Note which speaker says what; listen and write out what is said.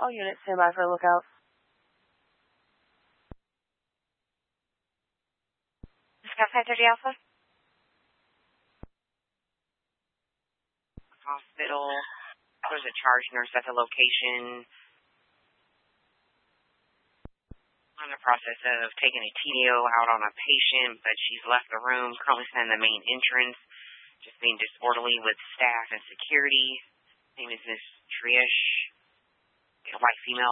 Speaker 1: All units stand by for a lookout.
Speaker 2: Scott 530 Alpha. Hospital. There's a charge nurse at the location. I'm in the process of taking a TDO out on a patient, but she's left the room. Currently standing in the main entrance, just being disorderly with staff and security. Name is Miss Trish. A white female.